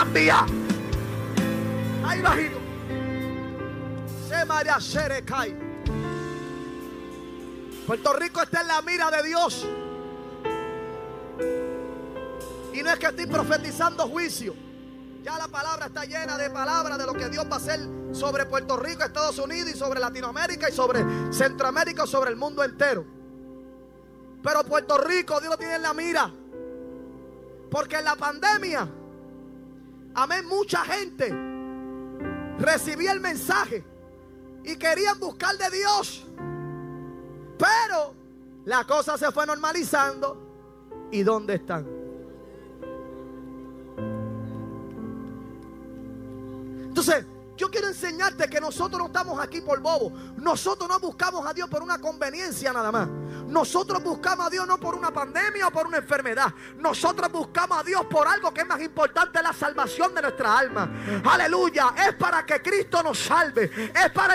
cambia. Ahí bajito. Se María Sherekai. Puerto Rico está en la mira de Dios. Y no es que estoy profetizando juicio. Ya la palabra está llena de palabras de lo que Dios va a hacer sobre Puerto Rico, Estados Unidos y sobre Latinoamérica y sobre Centroamérica y sobre el mundo entero. Pero Puerto Rico Dios lo tiene en la mira. Porque en la pandemia, amén, mucha gente recibía el mensaje y querían buscar de Dios. Pero la cosa se fue normalizando. ¿Y dónde están? Entonces, yo quiero enseñarte que nosotros no estamos aquí por bobos. Nosotros no buscamos a Dios por una conveniencia nada más. Nosotros buscamos a Dios no por una pandemia o por una enfermedad. Nosotros buscamos a Dios por algo que es más importante, la salvación de nuestra alma. Aleluya. Es para que Cristo nos salve. Es para